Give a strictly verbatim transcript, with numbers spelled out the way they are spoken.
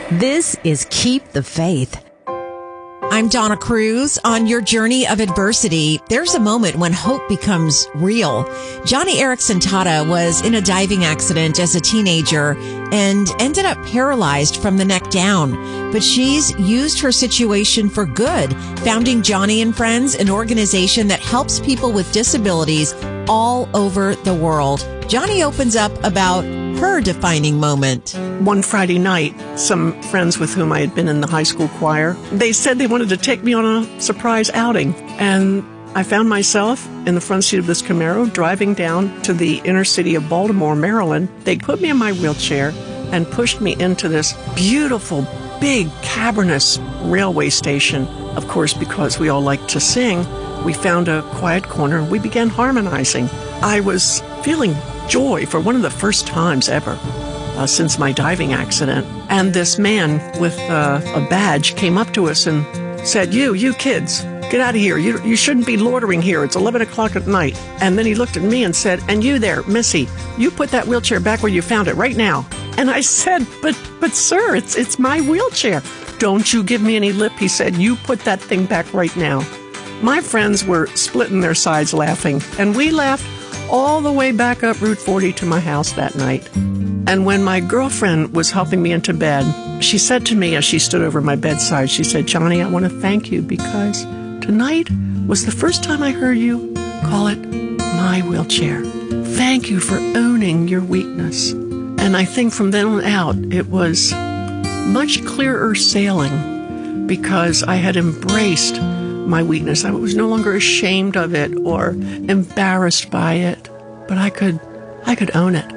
This is Keep the Faith. I'm Donna Cruz. On your journey of adversity, there's a moment when hope becomes real. Johnny Erickson Tata was in a diving accident as a teenager and ended up paralyzed from the neck down. But she's used her situation for good, founding Johnny and Friends, an organization that helps people with disabilities all over the world. Johnny opens up about her defining moment. One Friday night, some friends with whom I had been in the high school choir, they said they wanted to take me on a surprise outing. And I found myself in the front seat of this Camaro driving down to the inner city of Baltimore, Maryland. They put me in my wheelchair and pushed me into this beautiful, big, cavernous railway station. Of course, because we all like to sing, we found a quiet corner and we began harmonizing. I was feeling joy for one of the first times ever uh, since my diving accident. And this man with uh, a badge came up to us and said, you, you kids, get out of here. You, you shouldn't be loitering here. It's eleven o'clock at night. And then he looked at me and said, and you there, Missy, you put that wheelchair back where you found it right now. And I said, but, but sir, it's, it's my wheelchair. Don't you give me any lip. He said, you put that thing back right now. My friends were splitting their sides laughing, and we laughed all the way back up Route forty to my house that night. And when my girlfriend was helping me into bed, she said to me as she stood over my bedside, she said, Johnny, I want to thank you because tonight was the first time I heard you call it my wheelchair. Thank you for owning your weakness. And I think from then on out, it was much clearer sailing because I had embraced my weakness. I was no longer ashamed of it or embarrassed by it, but I could, I could own it.